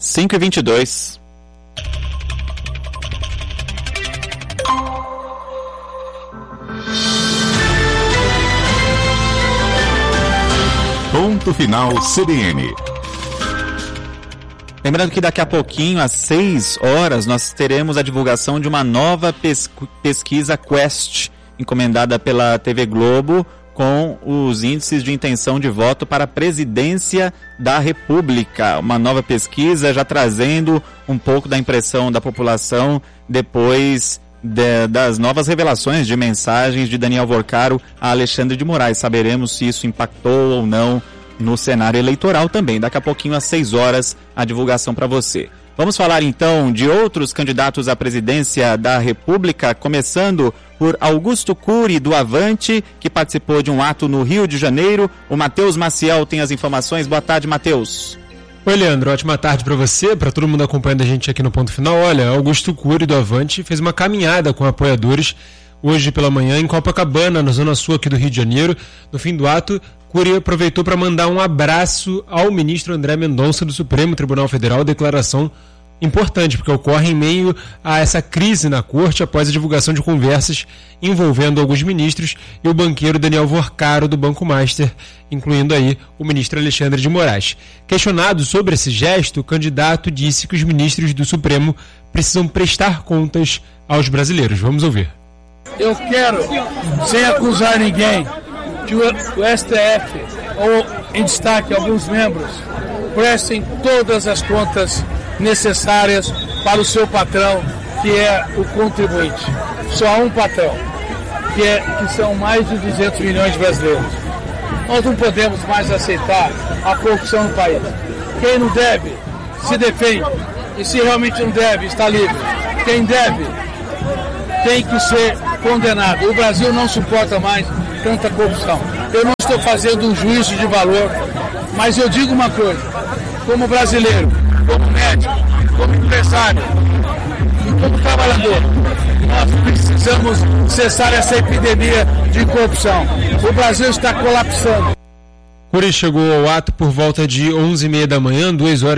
5h22. Ponto final CBN. Lembrando que daqui a pouquinho, às 6 horas, nós teremos a divulgação de uma nova pesquisa Quest, encomendada pela TV Globo, com os índices de intenção de voto para a presidência da República. Uma nova pesquisa já trazendo um pouco da impressão da população depois das novas revelações de mensagens de Daniel Vorcaro a Alexandre de Moraes. Saberemos se isso impactou ou não no cenário eleitoral também. Daqui a pouquinho, às 6 horas, a divulgação para você. Vamos falar então de outros candidatos à presidência da República, começando por Augusto Cury, do Avante, que participou de um ato no Rio de Janeiro. O Matheus Maciel tem as informações. Boa tarde, Matheus. Oi, Leandro, ótima tarde para você, para todo mundo acompanhando a gente aqui no Ponto Final. Olha, Augusto Cury, do Avante, fez uma caminhada com apoiadores hoje pela manhã em Copacabana, na zona sul aqui do Rio de Janeiro. No fim do ato, Cury aproveitou para mandar um abraço ao ministro André Mendonça do Supremo Tribunal Federal, declaração importante, porque ocorre em meio a essa crise na corte após a divulgação de conversas envolvendo alguns ministros e o banqueiro Daniel Vorcaro do Banco Master, incluindo aí o ministro Alexandre de Moraes. Questionado sobre esse gesto, o candidato disse que os ministros do Supremo precisam prestar contas aos brasileiros. Vamos ouvir. Eu quero, sem acusar ninguém, que o STF, ou em destaque alguns membros, prestem todas as contas necessárias para o seu patrão, que é o contribuinte. Só há um patrão, que são mais de 200 milhões de brasileiros. Nós não podemos mais aceitar a corrupção no país. Quem não deve, se defende. E se realmente não deve, está livre. Quem deve, tem que ser condenado. O Brasil não suporta mais tanta corrupção. Eu não estou fazendo um juízo de valor, mas eu digo uma coisa, como brasileiro, como médico, como empresário e como trabalhador, nós precisamos cessar essa epidemia de corrupção. O Brasil está colapsando. Cury chegou ao ato por volta de 11h30 da manhã,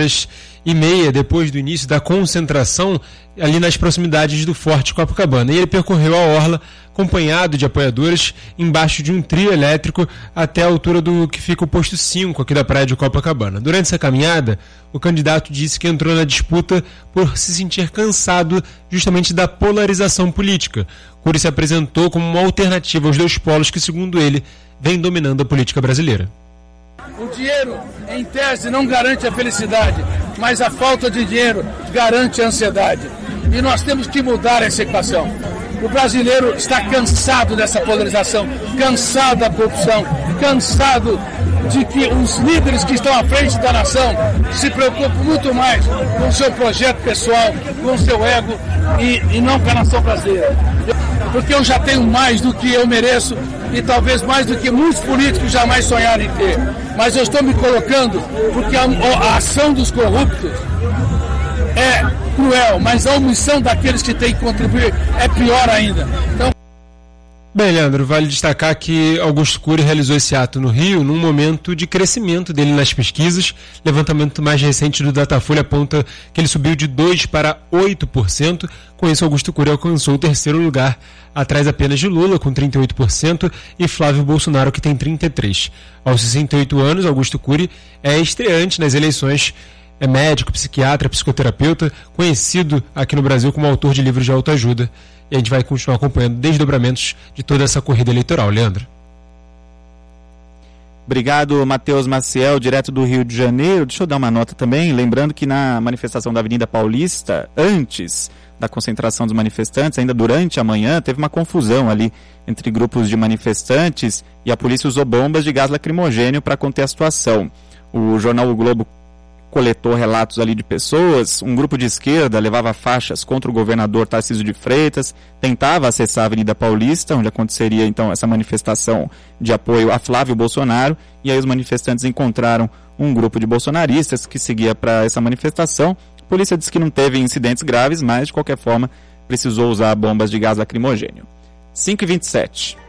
2h30 depois do início da concentração ali nas proximidades do Forte Copacabana. E ele percorreu a orla acompanhado de apoiadores embaixo de um trio elétrico até a altura do que fica o posto 5 aqui da praia de Copacabana. Durante essa caminhada, o candidato disse que entrou na disputa por se sentir cansado justamente da polarização política. Cury se apresentou como uma alternativa aos dois polos que, segundo ele, vem dominando a política brasileira. O dinheiro, em tese, não garante a felicidade, mas a falta de dinheiro garante a ansiedade. E nós temos que mudar essa equação. O brasileiro está cansado dessa polarização, cansado da corrupção, cansado de que os líderes que estão à frente da nação se preocupam muito mais com o seu projeto pessoal, com o seu ego e não com a nação brasileira. Porque eu já tenho mais do que eu mereço e talvez mais do que muitos políticos jamais sonharam em ter. Mas eu estou me colocando porque a ação dos corruptos é cruel, mas a omissão daqueles que têm que contribuir é pior ainda. Então... Bem, Leandro, vale destacar que Augusto Cury realizou esse ato no Rio num momento de crescimento dele nas pesquisas. Levantamento mais recente do Datafolha aponta que ele subiu de 2% para 8%. Com isso, Augusto Cury alcançou o terceiro lugar, atrás apenas de Lula, com 38%, e Flávio Bolsonaro, que tem 33%. Aos 68 anos, Augusto Cury é estreante nas eleições. É médico, psiquiatra, psicoterapeuta, conhecido aqui no Brasil como autor de livros de autoajuda. E a gente vai continuar acompanhando desdobramentos de toda essa corrida eleitoral. Leandro. Obrigado, Matheus Maciel, direto do Rio de Janeiro. Deixa eu dar uma nota também, lembrando que na manifestação da Avenida Paulista, antes da concentração dos manifestantes, ainda durante a manhã, teve uma confusão ali entre grupos de manifestantes e a polícia usou bombas de gás lacrimogênio para conter a situação. O jornal O Globo coletou relatos ali de pessoas, um grupo de esquerda levava faixas contra o governador Tarcísio de Freitas, tentava acessar a Avenida Paulista, onde aconteceria então essa manifestação de apoio a Flávio Bolsonaro, e aí os manifestantes encontraram um grupo de bolsonaristas que seguia para essa manifestação. A polícia disse que não teve incidentes graves, mas de qualquer forma precisou usar bombas de gás lacrimogênio. 5h27.